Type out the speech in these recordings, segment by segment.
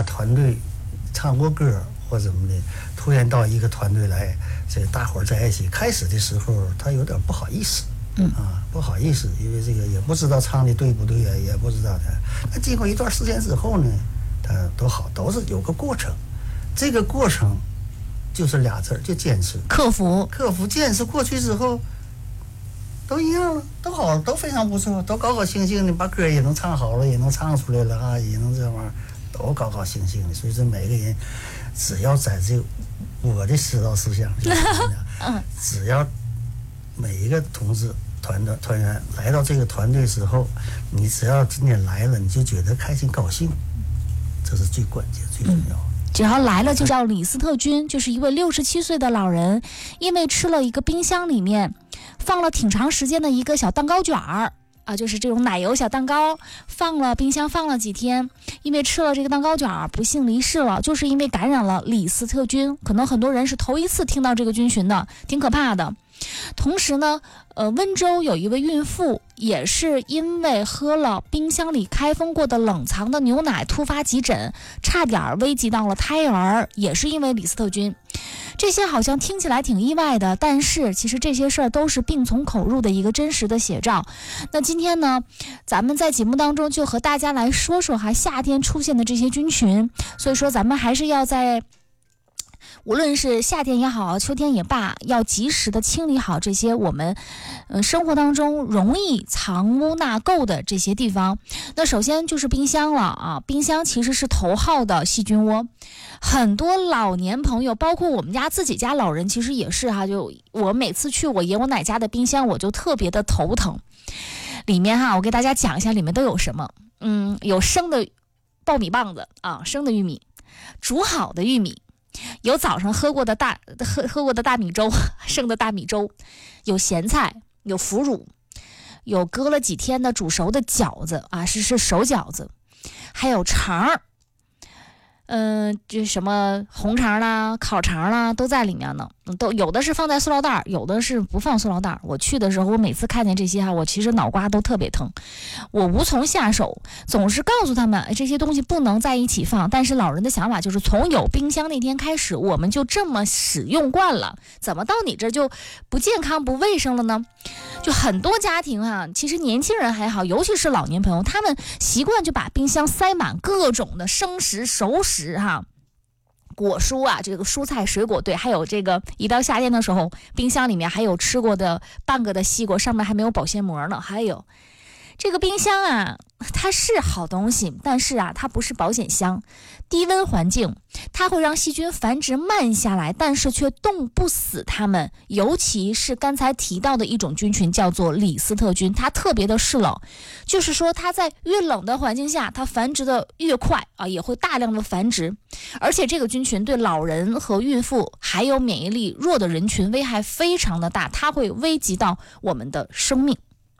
团队唱过歌或怎么的，突然到一个团队来，这大伙儿在一起，开始的时候他有点不好意思。不好意思，因为这个也不知道唱的对不对啊，也不知道他。那经过一段时间之后呢，他都好，都是有个过程。这个过程就是俩字儿，就坚持。 克服， 坚持过去之后，都一样了，都好，都非常不错，都高高兴兴的，把歌也能唱好了，也能唱出来了啊，也能这玩意儿，都高高兴兴的。所以说，每个人只要在这我的指导思想就是什么呢？只要每一个同志。团员来到这个团队之后，你只要今天来了，你就觉得开心高兴，这是最关键最重要的。 只要来了就叫李斯特军，就是一位67岁的老人，因为吃了一个冰箱里面放了挺长时间的一个小蛋糕卷儿啊，就是这种奶油小蛋糕，放了冰箱放了几天，因为吃了这个蛋糕卷儿不幸离世了，就是因为感染了李斯特菌。可能很多人是头一次听到这个菌群的，挺可怕的。同时呢，温州有一位孕妇也是因为喝了冰箱里开封过的冷藏的牛奶突发急诊，差点危及到了胎儿，也是因为李斯特菌。这些好像听起来挺意外的，但是其实这些事儿都是病从口入的一个真实的写照。那今天呢，咱们在节目当中就和大家来说说夏天出现的这些菌群。所以说咱们还是要在无论是夏天也好，秋天也罢，要及时的清理好这些我们生活当中容易藏污纳垢的这些地方。那首先就是冰箱了啊，冰箱其实是头号的细菌窝。很多老年朋友，包括我们家自己家老人，其实也是就我每次去我爷我奶家的冰箱，我就特别的头疼。里面我给大家讲一下里面都有什么。有生的爆米棒子啊，生的玉米，煮好的玉米，有早上喝过的大米粥，剩的大米粥，有咸菜，有腐乳，有搁了几天的煮熟的饺子啊，是熟饺子，还有肠儿，就什么红肠啦、烤肠啦都在里面呢。都有的是放在塑料袋，有的是不放塑料袋。我去的时候，我每次看见这些我其实脑瓜都特别疼，我无从下手，总是告诉他们这些东西不能在一起放。但是老人的想法就是从有冰箱那天开始，我们就这么使用惯了，怎么到你这就不健康不卫生了呢？就很多家庭其实年轻人还好，尤其是老年朋友，他们习惯就把冰箱塞满各种的生食熟食果蔬这个蔬菜水果，对，还有这个一到夏天的时候，冰箱里面还有吃过的半个的西瓜，上面还没有保鲜膜呢。还有这个冰箱它是好东西，但是它不是保险箱。低温环境它会让细菌繁殖慢下来，但是却冻不死它们。尤其是刚才提到的一种菌群叫做李斯特菌，它特别的嗜冷，就是说它在越冷的环境下，它繁殖的越快也会大量的繁殖。而且这个菌群对老人和孕妇还有免疫力弱的人群危害非常的大，它会危及到我们的生命。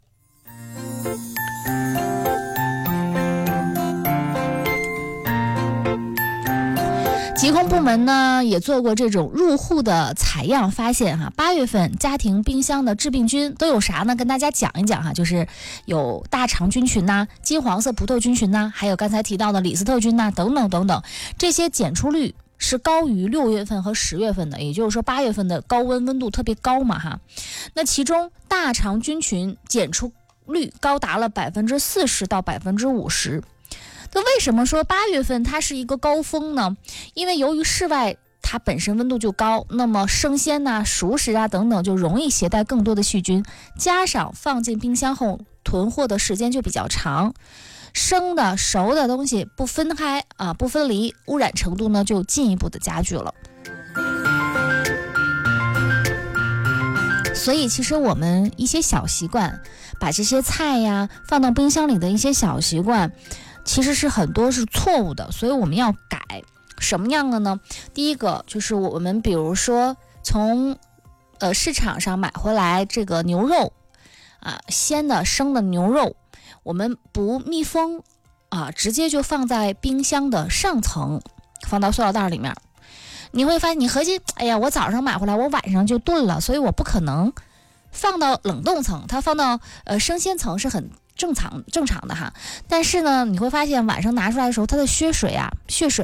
疾控部门呢也做过这种入户的采样，发现8月份家庭冰箱的致病菌都有啥呢？跟大家讲一讲就是有大肠菌群金黄色葡萄菌群还有刚才提到的李斯特菌等等等等，这些检出率是高于6月份和10月份的，也就是说8月份的高温度特别高嘛那其中大肠菌群检出率高达了40%到50%。那为什么说8月份它是一个高峰呢？因为由于室外它本身温度就高，那么生鲜熟食等等就容易携带更多的细菌，加上放进冰箱后囤货的时间就比较长，生的熟的东西不分开不分离，污染程度呢就进一步的加剧了。所以其实我们一些小习惯，把这些菜放到冰箱里的一些小习惯，其实是很多是错误的，所以我们要改。什么样的呢？第一个就是我们比如说从市场上买回来这个牛肉鲜的生的牛肉，我们不密封直接就放在冰箱的上层，放到塑料袋里面。你会发现你合计我早上买回来我晚上就炖了，所以我不可能放到冷冻层，它放到生鲜层是很正常的但是呢，你会发现晚上拿出来的时候，它的血水